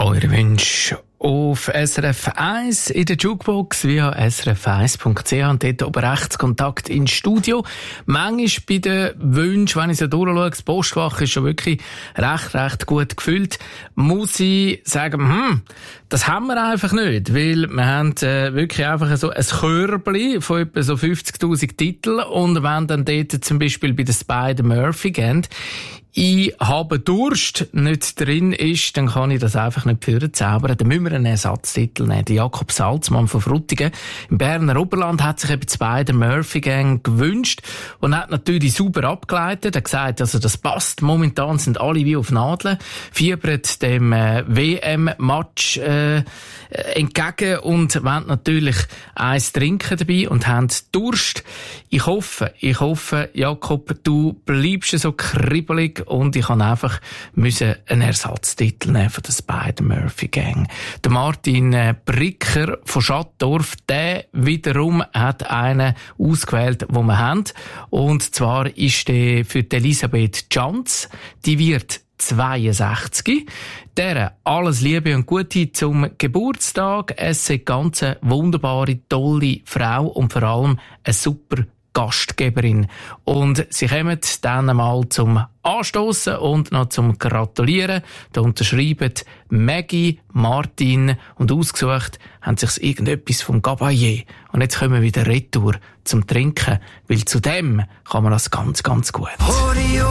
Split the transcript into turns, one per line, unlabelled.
Eure Wünsche auf SRF 1 in der Jukebox via srf1.ch und dort oben rechts Kontakt ins Studio. Manchmal bei den Wünschen, wenn ich so durchschaue, das Postfach ist schon wirklich recht gut gefüllt, muss ich sagen, das haben wir einfach nicht, weil wir haben wirklich einfach so ein Körbchen von etwa so 50'000 Titeln und wenn dann dort zum Beispiel bei der Spider-Murphy-Gang «Ich habe Durst» nicht drin ist, dann kann ich das einfach nicht vorzaubern. Dann müssen wir einen Ersatztitel nehmen. Der Jakob Salzmann von Frutigen im Berner Oberland hat sich eben die Spider-Murphy-Gang gewünscht und hat natürlich super abgeleitet. Er hat gesagt, also das passt. Momentan sind alle wie auf Nadeln, fiebern dem WM-Match entgegen und wollen natürlich eins trinken dabei und haben Durst. Ich hoffe, Jakob, du bleibst so kribbelig und ich kann einfach einen Ersatztitel nehmen von der Spider-Murphy-Gang. Der Martin Bricker von Schattdorf, der wiederum hat einen ausgewählt, den wir haben. Und zwar ist der für die Elisabeth Janz. Die wird 62. Deren alles Liebe und Gute zum Geburtstag. Es ist eine ganz wunderbare, tolle Frau und vor allem eine super Gastgeberin. Und sie kommen dann einmal zum Anstossen und noch zum Gratulieren. Da unterschreiben Maggie, Martin und ausgesucht haben sich irgendetwas vom Gabayé. Und jetzt kommen wir wieder retour zum Trinken, weil zu dem kann man das ganz gut.